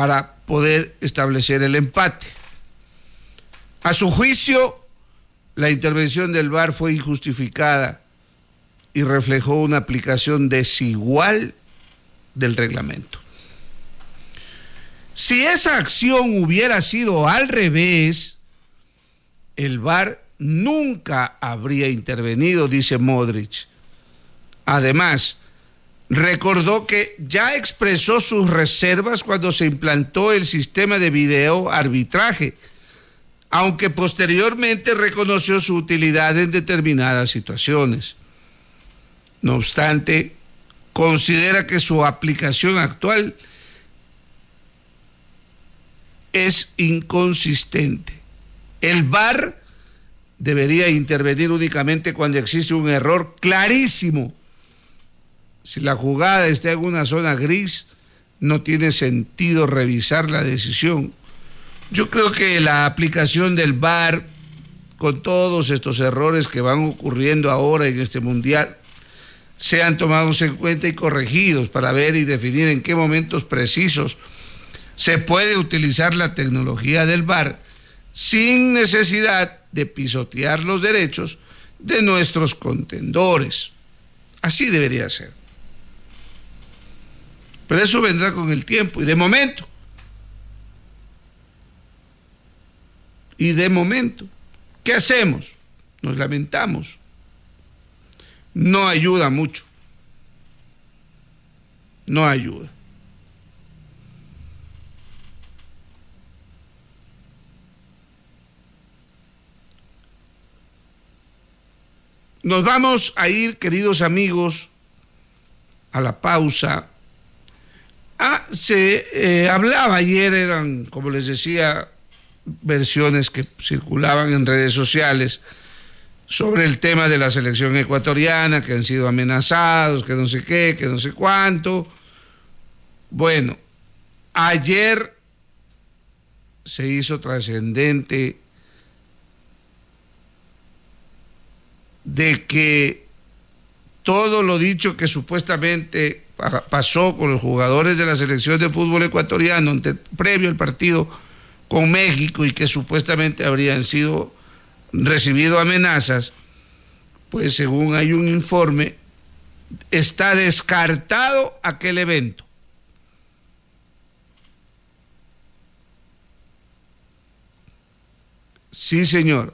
para poder establecer el empate. A su juicio, la intervención del VAR fue injustificada y reflejó una aplicación desigual del reglamento. Si esa acción hubiera sido al revés, el VAR nunca habría intervenido, dice Modric. Además, recordó que ya expresó sus reservas cuando se implantó el sistema de video arbitraje, aunque posteriormente reconoció su utilidad en determinadas situaciones. No obstante, considera que su aplicación actual es inconsistente. El VAR debería intervenir únicamente cuando existe un error clarísimo. Si la jugada está en una zona gris, no tiene sentido revisar la decisión. Yo creo que la aplicación del VAR, con todos estos errores que van ocurriendo ahora en este mundial, sean tomados en cuenta y corregidos para ver y definir en qué momentos precisos se puede utilizar la tecnología del VAR sin necesidad de pisotear los derechos de nuestros contendores. Así debería ser. Pero eso vendrá con el tiempo y de momento, ¿qué hacemos? Nos lamentamos. No ayuda mucho. No ayuda. Nos vamos a ir, queridos amigos, a la pausa. Se hablaba ayer, eran, como les decía, versiones que circulaban en redes sociales sobre el tema de la selección ecuatoriana, que han sido amenazados, que no sé qué, que no sé cuánto. Bueno, ayer se hizo trascendente de que todo lo dicho que supuestamente pasó con los jugadores de la selección de fútbol ecuatoriano previo al partido con México y que supuestamente habrían sido recibido amenazas, pues según hay un informe, está descartado aquel evento. Sí, señor.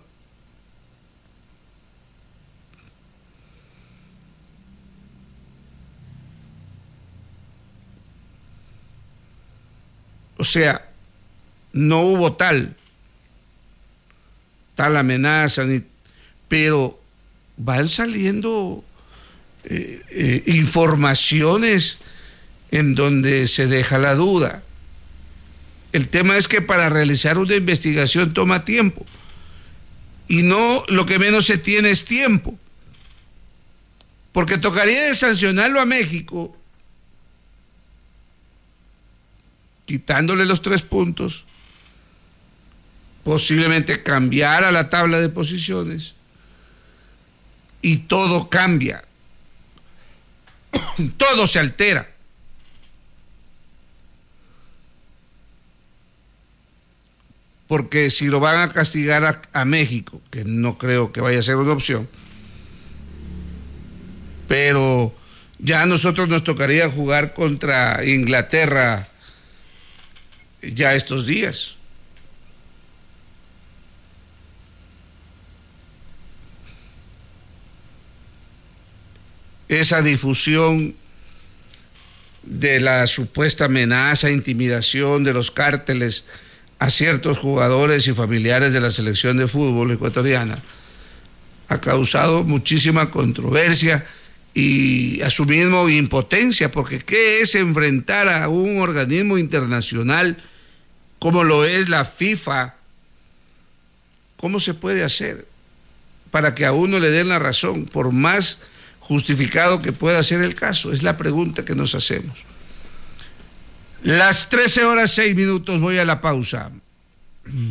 O sea, no hubo tal amenaza, pero van saliendo informaciones en donde se deja la duda. El tema es que para realizar una investigación toma tiempo y no, lo que menos se tiene es tiempo, porque tocaría de sancionarlo a México, quitándole los 3 puntos, posiblemente cambiar a la tabla de posiciones y todo cambia, todo se altera. Porque si lo van a castigar a México, que no creo que vaya a ser una opción, pero ya a nosotros nos tocaría jugar contra Inglaterra ya estos días. Esa difusión de la supuesta amenaza, intimidación de los cárteles a ciertos jugadores y familiares de la selección de fútbol ecuatoriana ha causado muchísima controversia y a su mismo impotencia, porque ¿qué es enfrentar a un organismo internacional como lo es la FIFA? ¿Cómo se puede hacer para que a uno le den la razón, por más justificado que pueda ser el caso? Es la pregunta que nos hacemos. Las 13:06, voy a la pausa.